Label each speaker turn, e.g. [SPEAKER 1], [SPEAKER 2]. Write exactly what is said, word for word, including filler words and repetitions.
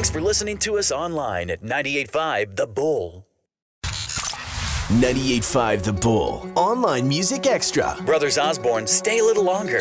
[SPEAKER 1] Thanks for listening to us online at ninety-eight point five The Bull.
[SPEAKER 2] ninety-eight point five The Bull. Online Music Extra.
[SPEAKER 1] Brothers Osborne, stay a little longer.